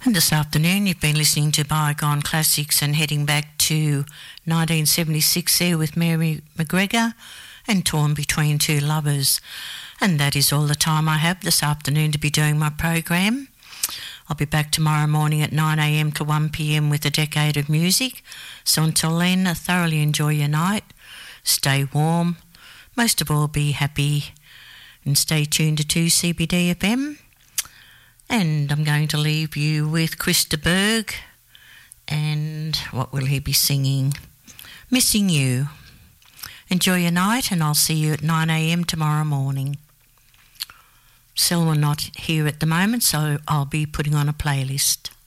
And this afternoon you've been listening to Bygone Classics and heading back to 1976 there with Mary McGregor and Torn Between Two Lovers. And that is all the time I have this afternoon to be doing my program. I'll be back tomorrow morning at 9am to 1pm with a decade of music. So until then, thoroughly enjoy your night. Stay warm. Most of all, be happy. And stay tuned to 2CBD FM. And I'm going to leave you with Chris de Burgh. And what will he be singing? Missing You. Enjoy your night, and I'll see you at 9am tomorrow morning. Selma not here at the moment, so I'll be putting on a playlist.